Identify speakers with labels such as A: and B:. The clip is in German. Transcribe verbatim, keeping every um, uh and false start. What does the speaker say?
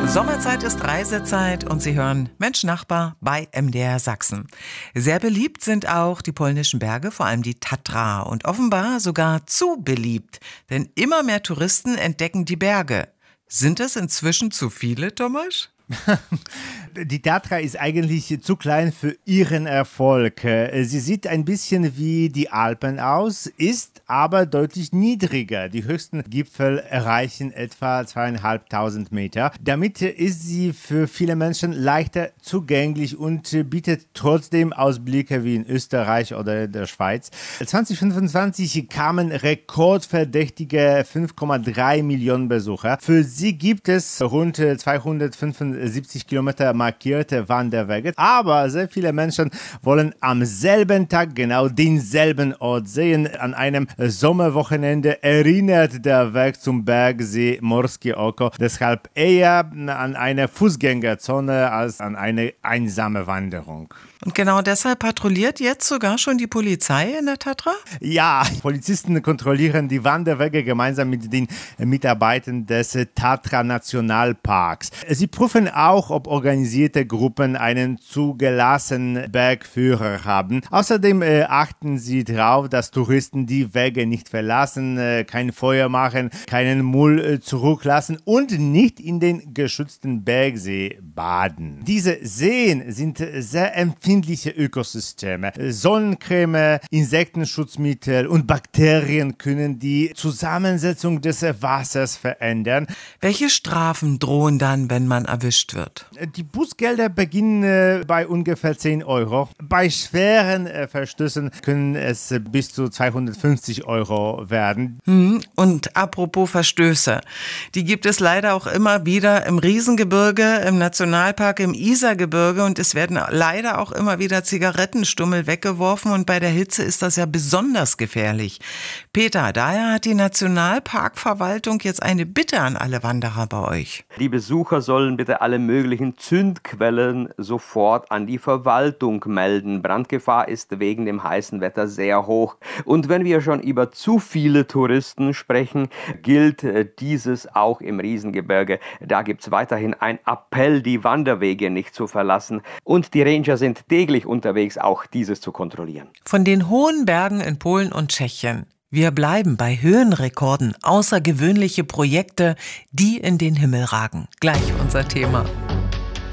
A: Sommerzeit ist Reisezeit und Sie hören Mensch Nachbar bei M D R Sachsen. Sehr beliebt sind auch die polnischen Berge, vor allem die Tatra, und offenbar sogar zu beliebt, denn immer mehr Touristen entdecken die Berge. Sind es inzwischen zu viele, Tomasz?
B: Die Tatra ist eigentlich zu klein für ihren Erfolg. Sie sieht ein bisschen wie die Alpen aus, ist aber deutlich niedriger. Die höchsten Gipfel erreichen etwa zweieinhalbtausend Meter. Damit ist sie für viele Menschen leichter zugänglich und bietet trotzdem Ausblicke wie in Österreich oder der Schweiz. zwanzig fünfundzwanzig kamen rekordverdächtige fünf Komma drei Millionen Besucher. Für sie gibt es rund zweihundertfünfundsiebzig Kilometer markierte Wanderwege. Aber sehr viele Menschen wollen am selben Tag genau denselben Ort sehen. An einem Sommerwochenende erinnert der Weg zum Bergsee Morskie Oko deshalb eher an eine Fußgängerzone als an eine einsame Wanderung.
A: Und genau deshalb patrouilliert jetzt sogar schon die Polizei in der Tatra?
B: Ja, Polizisten kontrollieren die Wanderwege gemeinsam mit den Mitarbeitern des Tatra Nationalparks. Sie prüfen auch, ob organisierte Gruppen einen zugelassenen Bergführer haben. Außerdem äh, achten sie darauf, dass Touristen die Wege nicht verlassen, äh, kein Feuer machen, keinen Müll äh, zurücklassen und nicht in den geschützten Bergsee baden. Diese Seen sind sehr empfindliche Ökosysteme. Sonnencreme, Insektenschutzmittel und Bakterien können die Zusammensetzung des Wassers verändern.
A: Welche Strafen drohen dann, wenn man erwischt wird?
B: Die Bußgelder beginnen äh, bei ungefähr zehn Euro. Bei schweren äh, Verstößen können es äh, bis zu zweihundertfünfzig Euro werden.
A: Hm, und apropos Verstöße, die gibt es leider auch immer wieder im Riesengebirge, im Nationalpark, im Isargebirge, und es werden leider auch immer wieder Zigarettenstummel weggeworfen, und bei der Hitze ist das ja besonders gefährlich. Peter, daher hat die Nationalparkverwaltung jetzt eine Bitte an alle Wanderer bei euch.
C: Die Besucher sollen bitte alle möglichen Zündquellen sofort an die Verwaltung melden. Brandgefahr ist wegen dem heißen Wetter sehr hoch. Und wenn wir schon über zu viele Touristen sprechen, gilt dieses auch im Riesengebirge. Da gibt es weiterhin ein Appell, die Wanderwege nicht zu verlassen. Und die Ranger sind täglich unterwegs, auch dieses zu kontrollieren.
A: Von den hohen Bergen in Polen und Tschechien. Wir bleiben bei Höhenrekorden, außergewöhnliche Projekte, die in den Himmel ragen. Gleich unser Thema.